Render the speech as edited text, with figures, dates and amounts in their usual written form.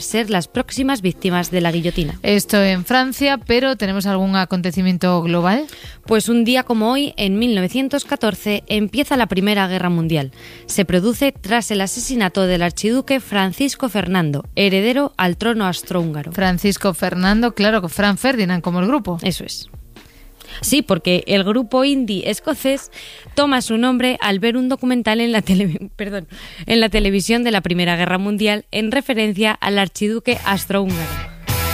ser las próximas víctimas de la guillotina. Esto en Francia, pero ¿tenemos algún acontecimiento global? Pues un día como hoy, en 1914, empieza la Primera Guerra Mundial. Se produce tras el asesinato del archiduque Francisco Fernando, heredero al trono austrohúngaro. Francisco Fernando, claro, Franz Ferdinand como el grupo. Eso es. Sí, porque el grupo indie escocés toma su nombre al ver un documental en la televisión de la Primera Guerra Mundial en referencia al archiduque austrohúngaro.